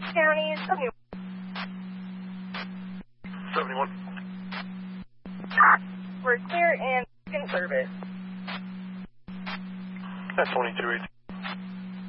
County, 71. we're clear and in service. That's 2218.